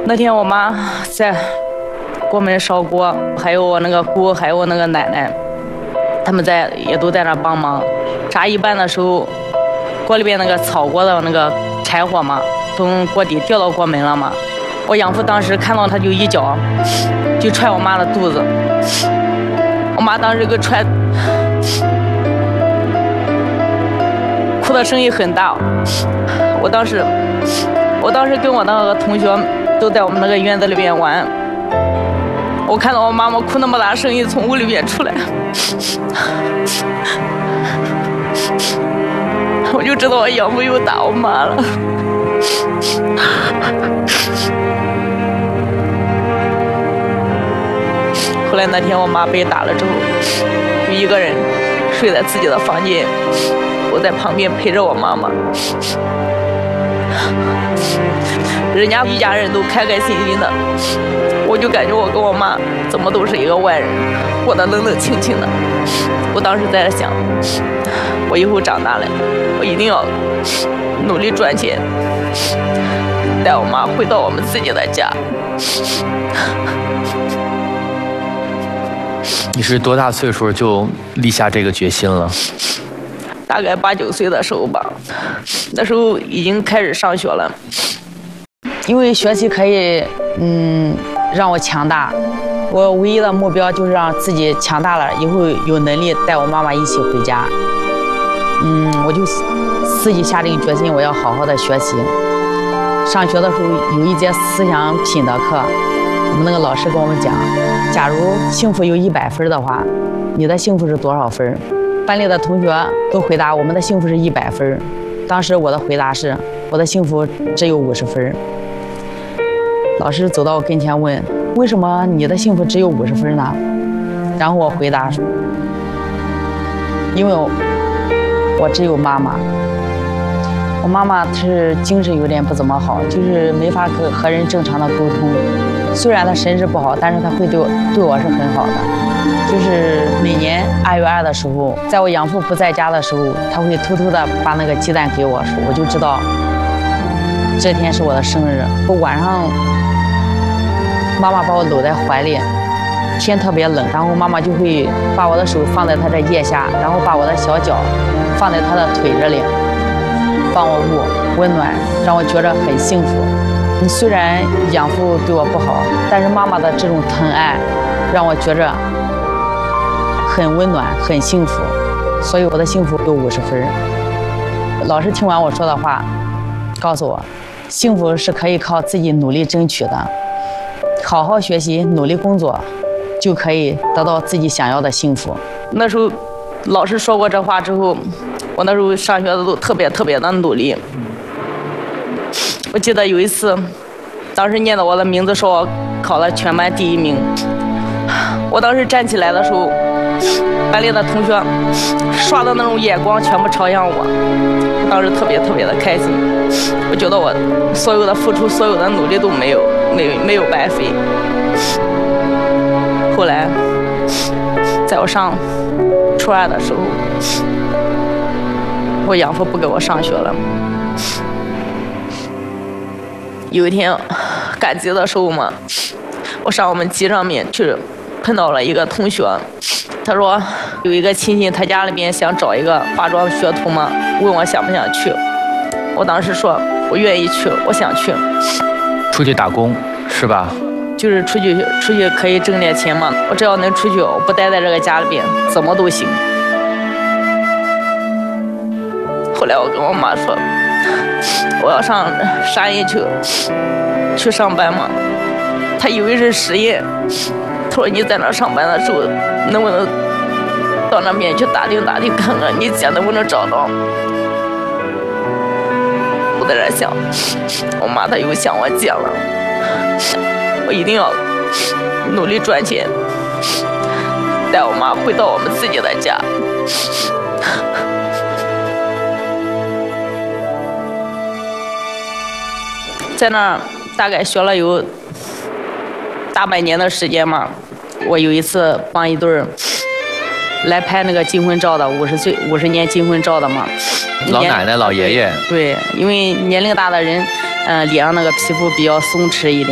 那天我妈在锅门烧锅，还有我那个姑，还有我那个奶奶，他们也都在那帮忙。炸一半的时候，锅里边那个炒锅的那个柴火嘛，从锅底掉到锅门了嘛。我养父当时看到他就一脚就踹我妈的肚子，我妈当时给踹，哭的声音很大。我当时跟我那个同学都在我们那个院子里边玩，我看到我妈妈哭那么大声音从屋里边出来，我就知道我养父又打我妈了。后来那天我妈被打了之后，就一个人睡在自己的房间，我在旁边陪着我妈妈。人家一家人都开开心心的，我就感觉我跟我妈怎么都是一个外人，过得冷冷清清的。我当时在想，我以后长大了，我一定要努力赚钱，带我妈回到我们自己的家。 你是多大岁数就立下这个决心了？ 大概8、9岁的时候吧，那时候已经开始上学了。因为学习可以，让我强大。我唯一的目标就是让自己强大了，以后有能力带我妈妈一起回家。我就自己下定决心，我要好好的学习。上学的时候有一节思想品德课，我们那个老师跟我们讲，假如幸福有100分的话，你的幸福是多少分？班里的同学都回答我们的幸福是100分。当时我的回答是，我的幸福只有50分。老师走到我跟前问，为什么你的幸福只有50分呢？然后我回答，因为我只有妈妈。我妈妈是精神有点不怎么好，就是没法和人正常的沟通。虽然她神志不好，但是她会对我是很好的。就是每年2月2的时候，在我养父不在家的时候，她会偷偷的把那个鸡蛋给我，我就知道这天是我的生日。晚上妈妈把我搂在怀里，天特别冷，然后妈妈就会把我的手放在她的腋下，然后把我的小脚放在她的腿这里，帮我捂温暖，让我觉着很幸福。虽然养父对我不好，但是妈妈的这种疼爱让我觉着很温暖很幸福，所以我的幸福有50分。老师听完我说的话，告诉我幸福是可以靠自己努力争取的，好好学习努力工作就可以得到自己想要的幸福。那时候老师说过这话之后，我那时候上学的都特别的努力。我记得有一次，当时念到我的名字，说我考了全班第1名。我当时站起来的时候，班里的同学刷的那种眼光全部朝向我，当时特别的开心。我觉得我所有的付出，所有的努力都没有白费。后来，在我上初2的时候，我养父不给我上学了。有一天赶集的时候嘛，我上我们集上面去碰到了一个同学，他说有一个亲戚他家里面想找一个化妆学徒嘛，问我想不想去。我当时说我愿意去，我想去。 出去打工是吧？ 就是出去可以挣点钱嘛，我只要能出去，我不待在这个家里边怎么都行。后来我跟我妈说我要上沙县去上班嘛，她以为是实验，她说你在那上班的时候能不能到那边去打听看看你姐能不能找到。我在这想，我妈她又想我姐了，我一定要努力赚钱，带我妈回到我们自己的家。在那儿大概学了有大半年的时间嘛。我有一次帮一对儿来拍那个金婚照的50年金婚照的嘛。 老奶奶老爷爷。 对，因为年龄大的人，脸上那个皮肤比较松弛一点。